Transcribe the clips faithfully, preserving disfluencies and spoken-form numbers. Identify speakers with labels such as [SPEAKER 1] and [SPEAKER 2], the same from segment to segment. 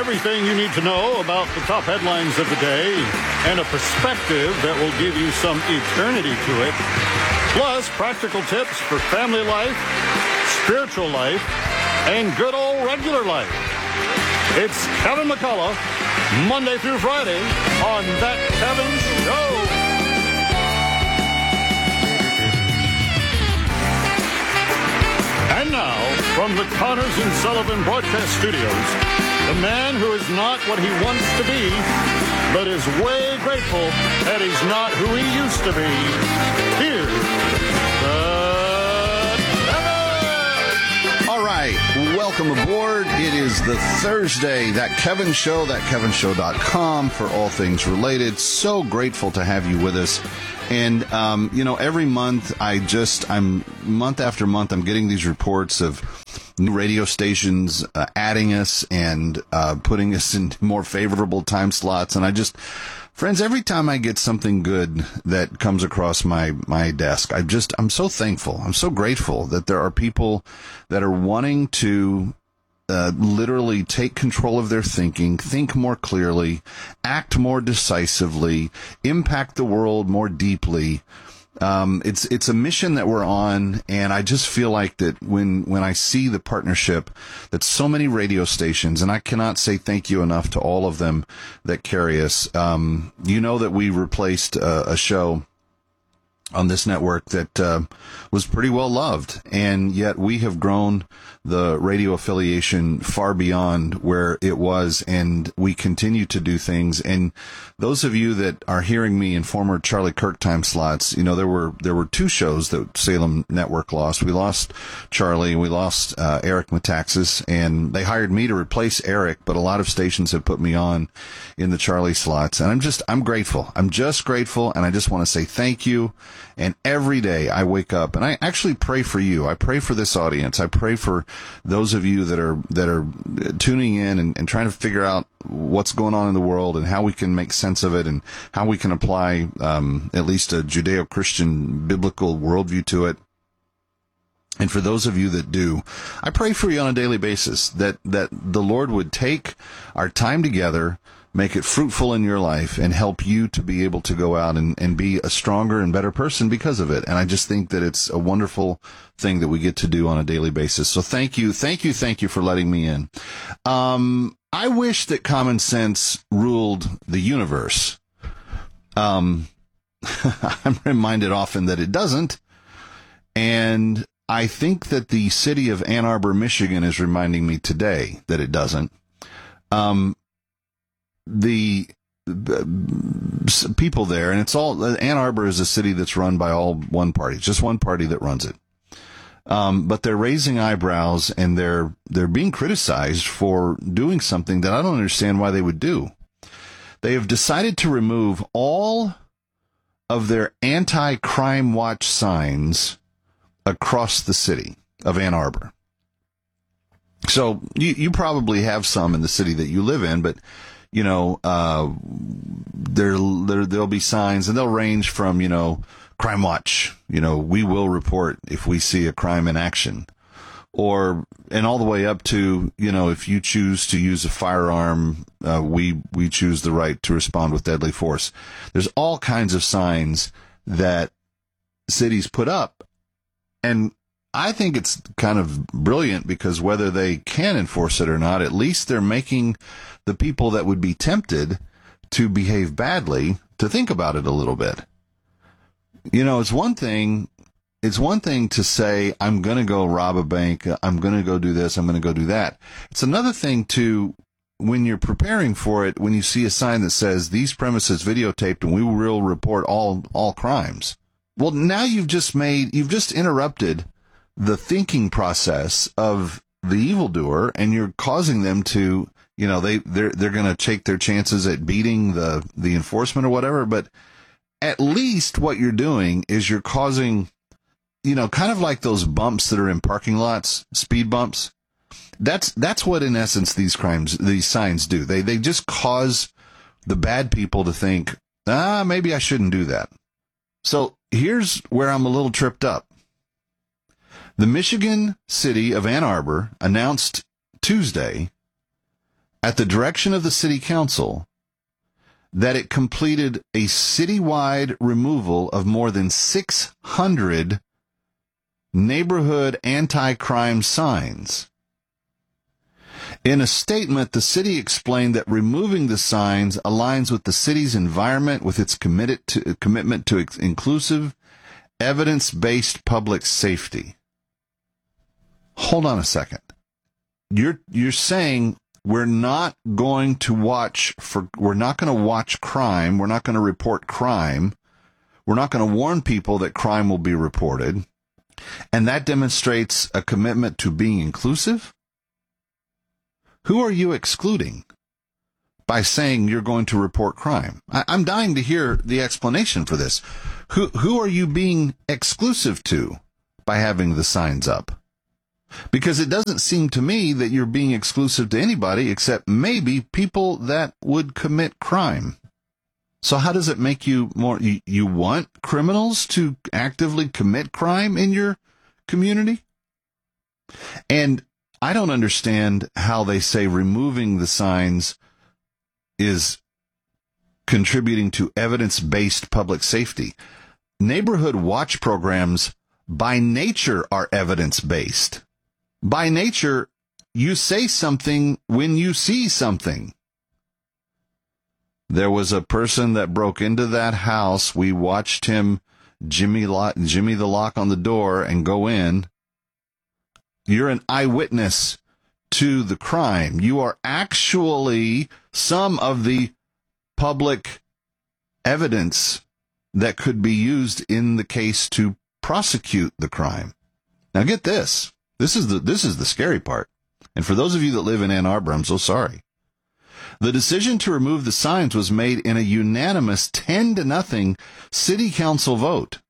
[SPEAKER 1] Everything you need to know about the top headlines of the day and a perspective that will give you some eternity to it. Plus, practical tips for family life, spiritual life, and good old regular life. It's Kevin McCullough, Monday through Friday on That Kevin Show. And now, from the Connors and Sullivan Broadcast Studios, the man who is not what he wants to be, but is way grateful that he's not who he used to be. Here's the Kevin!
[SPEAKER 2] All right, welcome aboard. It is the Thursday, That Kevin Show, that kevin show dot com for all things related. So grateful to have you with us. And, um, you know, every month I just, I'm, month after month, I'm getting these reports of new radio stations uh, adding us and uh, putting us in more favorable time slots. And I just, friends, every time I get something good that comes across my, my desk, I just, I'm so thankful. I'm so grateful that there are people that are wanting to Uh, literally take control of their thinking, think more clearly, act more decisively, impact the world more deeply. Um, it's it's a mission that we're on, and I just feel like that when when I see the partnership that so many radio stations, and I cannot say thank you enough to all of them that carry us. Um, you know that we replaced uh, a show on this network that uh, was pretty well loved, and yet we have grown the radio affiliation far beyond where it was, and we continue to do things. And those of you that are hearing me in former Charlie Kirk time slots, you know, there were there were two shows that Salem Network lost. We lost Charlie, we lost uh, Eric Metaxas, and they hired me to replace Eric, but a lot of stations have put me on in the Charlie slots, and I'm just, I'm grateful. I'm just grateful, and I just want to say thank you. And every day I wake up and I actually pray for you. I pray for this audience. I pray for those of you that are that are tuning in and, and trying to figure out what's going on in the world and how we can make sense of it and how we can apply um, at least a Judeo-Christian biblical worldview to it. And for those of you that do, I pray for you on a daily basis that, that the Lord would take our time together, make it fruitful in your life, and help you to be able to go out and, and be a stronger and better person because of it. And I just think that it's a wonderful thing that we get to do on a daily basis. So thank you, thank you, thank you for letting me in. Um, I wish that common sense ruled the universe. Um, I'm reminded often that it doesn't. And I think that the city of Ann Arbor, Michigan is reminding me today that it doesn't. Um, The, the people there, and it's all, Ann Arbor is a city that's run by all one party. It's just one party that runs it. Um, but they're raising eyebrows, and they're they're being criticized for doing something that I don't understand why they would do. They have decided to remove all of their anti-crime watch signs across the city of Ann Arbor. So you, you probably have some in the city that you live in, but you know, uh, there, there, there'll be signs, and they'll range from, you know, Crime Watch, you know, we will report if we see a crime in action, or, and all the way up to, you know, if you choose to use a firearm, uh, we, we choose the right to respond with deadly force. There's all kinds of signs that cities put up, and I think it's kind of brilliant because whether they can enforce it or not, at least they're making the people that would be tempted to behave badly to think about it a little bit. You know, it's one thing, it's one thing to say, I'm going to go rob a bank, I'm going to go do this, I'm going to go do that. It's another thing to, when you're preparing for it, when you see a sign that says, these premises videotaped and we will report all, all crimes. Well, now you've just made, you've just interrupted the thinking process of the evildoer, and you're causing them to, you know, they, they're, they're going to take their chances at beating the, the enforcement or whatever. But at least what you're doing is you're causing, you know, kind of like those bumps that are in parking lots, speed bumps. That's, that's what in essence these crimes, these signs do. They, they just cause the bad people to think, ah, maybe I shouldn't do that. So here's where I'm a little tripped up. The Michigan city of Ann Arbor announced Tuesday at the direction of the city council, that it completed a citywide removal of more than six hundred neighborhood anti-crime signs. In a statement, the city explained that removing the signs aligns with the city's environment, with its committed to, commitment to inclusive, evidence-based public safety. Hold on a second. You're you're saying we're not going to watch for we're not going to watch crime, we're not going to report crime, we're not going to warn people that crime will be reported, and that demonstrates a commitment to being inclusive? Who are you excluding by saying you're going to report crime? I, I'm dying to hear the explanation for this. Who who are you being exclusive to by having the signs up? Because it doesn't seem to me that you're being exclusive to anybody except maybe people that would commit crime. So how does it make you more, you, you want criminals to actively commit crime in your community? And I don't understand how they say removing the signs is contributing to evidence-based public safety. Neighborhood watch programs by nature are evidence-based. By nature, you say something when you see something. There was a person that broke into that house. We watched him Jimmy, lock, Jimmy the lock on the door and go in. You're an eyewitness to the crime. You are actually some of the public evidence that could be used in the case to prosecute the crime. Now get this. This is the this is the scary part. And for those of you that live in Ann Arbor, I'm so sorry. The decision to remove the signs was made in a unanimous ten to nothing city council vote.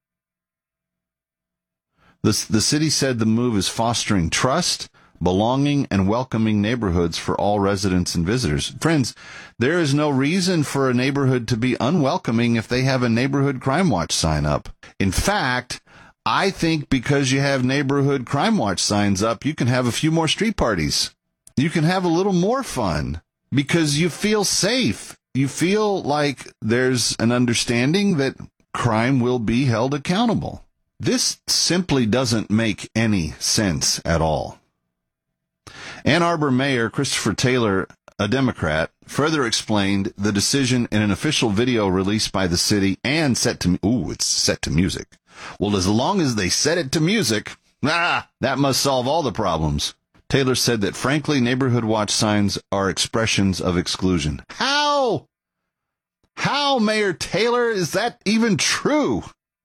[SPEAKER 2] The, the city said the move is fostering trust, belonging, and welcoming neighborhoods for all residents and visitors. Friends, there is no reason for a neighborhood to be unwelcoming if they have a neighborhood crime watch sign up. In fact, I think because you have neighborhood crime watch signs up, you can have a few more street parties. You can have a little more fun because you feel safe. You feel like there's an understanding that crime will be held accountable. This simply doesn't make any sense at all. Ann Arbor Mayor Christopher Taylor, a Democrat, further explained the decision in an official video released by the city and set to, ooh, it's set to music. Well, as long as they set it to music, ah, that must solve all the problems. Taylor said that, frankly, neighborhood watch signs are expressions of exclusion. How? How, Mayor Taylor, is that even true?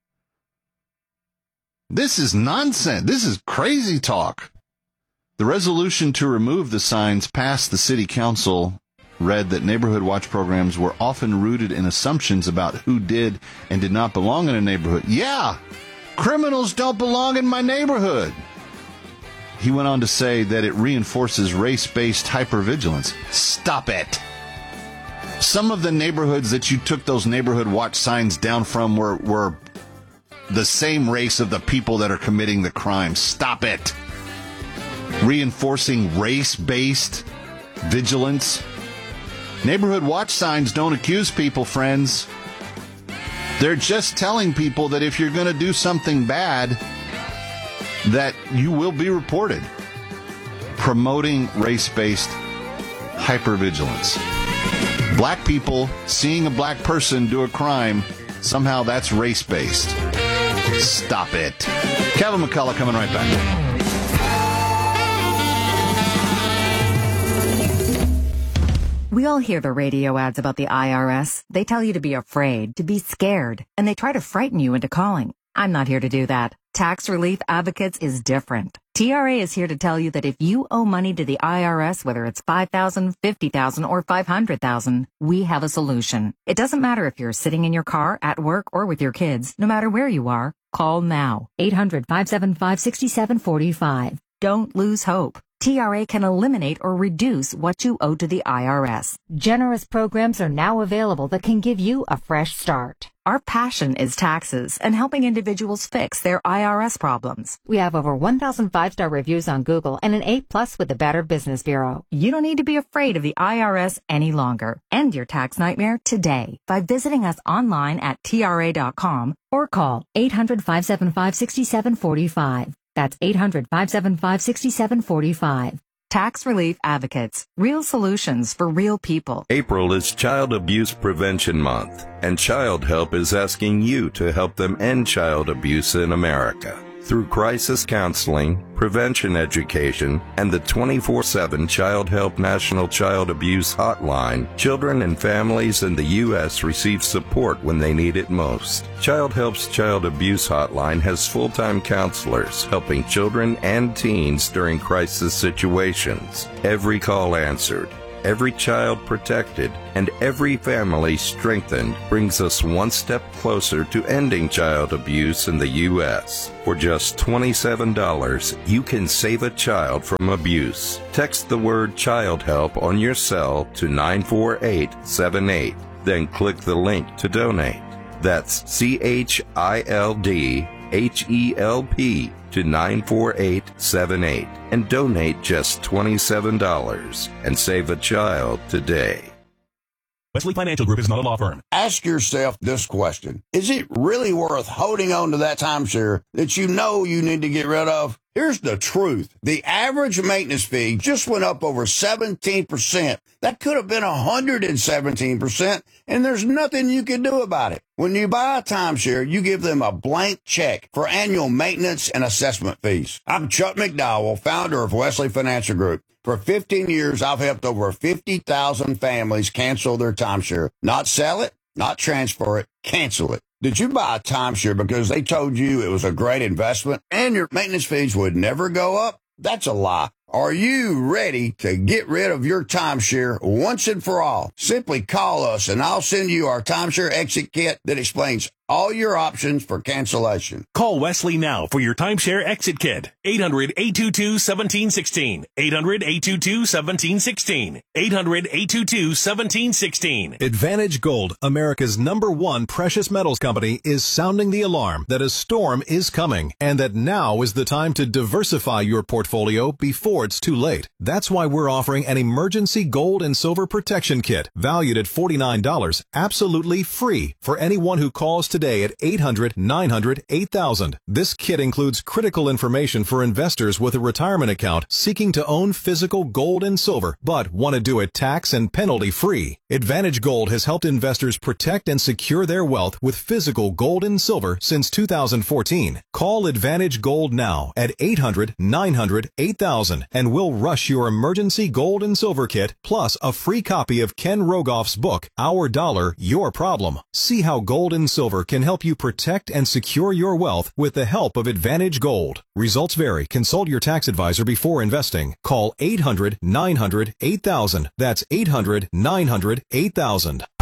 [SPEAKER 2] This is nonsense. This is crazy talk. The resolution to remove the signs passed the city council read that neighborhood watch programs were often rooted in assumptions about who did and did not belong in a neighborhood. Yeah, criminals don't belong in my neighborhood. He went on to say that it reinforces race-based hypervigilance. Stop it. Some of the neighborhoods that you took those neighborhood watch signs down from were, were the same race of the people that are committing the crime. Stop it. Reinforcing race-based vigilance. Neighborhood watch signs don't accuse people, friends. They're just telling people that if you're going to do something bad, that you will be reported. Promoting race-based hypervigilance. Black people seeing a black person do a crime, somehow that's race-based. Stop it. Kevin McCullough coming right back.
[SPEAKER 3] We all hear the radio ads about the I R S. They tell you to be afraid, to be scared, and they try to frighten you into calling. I'm not here to do that. Tax Relief Advocates is different. T R A is here to tell you that if you owe money to the I R S, whether it's five thousand dollars, fifty thousand dollars, or five hundred thousand dollars, we have a solution. It doesn't matter if you're sitting in your car, at work, or with your kids. No matter where you are, call now. eight hundred, five seven five, six seven four five. Don't lose hope. T R A can eliminate or reduce what you owe to the I R S. Generous programs are now available that can give you a fresh start. Our passion is taxes and helping individuals fix their I R S problems. We have over one thousand five-star reviews on Google and an A plus with the Better Business Bureau. You don't need to be afraid of the I R S any longer. End your tax nightmare today by visiting us online at T R A dot com or call eight hundred, five seven five, six seven four five. That's eight hundred, five seven five, six seven four five. Tax Relief Advocates. Real solutions for real people.
[SPEAKER 4] April is Child Abuse Prevention Month, and Child Help is asking you to help them end child abuse in America. Through crisis counseling, prevention education, and the twenty-four seven Child Help National Child Abuse Hotline, children and families in the U S receive support when they need it most. Child Help's Child Abuse Hotline has full-time counselors helping children and teens during crisis situations. Every call answered, every child protected, and every family strengthened brings us one step closer to ending child abuse in the U S. For just twenty-seven dollars, you can save a child from abuse. Text the word Child Help on your cell to nine four eight seven eight. Then click the link to donate. That's C H I L D H E L P to nine four eight seven eight and donate just twenty-seven dollars and save a child today.
[SPEAKER 5] Wesley Financial Group is not a law firm.
[SPEAKER 6] Ask yourself this question. Is it really worth holding on to that timeshare that you know you need to get rid of? Here's the truth. The average maintenance fee just went up over seventeen percent. That could have been one hundred seventeen percent, and there's nothing you can do about it. When you buy a timeshare, you give them a blank check for annual maintenance and assessment fees. I'm Chuck McDowell, founder of Wesley Financial Group. For fifteen years, I've helped over fifty thousand families cancel their timeshare. Not sell it, not transfer it, cancel it. Did you buy a timeshare because they told you it was a great investment and your maintenance fees would never go up? That's a lie. Are you ready to get rid of your timeshare once and for all? Simply call us and I'll send you our timeshare exit kit that explains all your options for cancellation.
[SPEAKER 5] Call Wesley now for your timeshare exit kit. eight hundred, eight two two, one seven one six. eight hundred, eight two two, one seven one six. eight hundred, eight two two, one seven one six.
[SPEAKER 7] Advantage Gold, America's number one precious metals company, is sounding the alarm that a storm is coming and that now is the time to diversify your portfolio before it's too late. That's why we're offering an emergency gold and silver protection kit valued at forty-nine dollars, absolutely free for anyone who calls today at eight hundred, nine hundred, eight thousand. This kit includes critical information for investors with a retirement account seeking to own physical gold and silver, but want to do it tax and penalty free. Advantage Gold has helped investors protect and secure their wealth with physical gold and silver since two thousand fourteen. Call Advantage Gold now at eight hundred, nine hundred, eight thousand and we'll rush your emergency gold and silver kit plus a free copy of Ken Rogoff's book, Our Dollar, Your Problem. See how gold and silver can help you protect and secure your wealth with the help of Advantage Gold. Results vary. Consult your tax advisor before investing. Call eight hundred, nine hundred, eight thousand. That's eight hundred, nine hundred, eight thousand.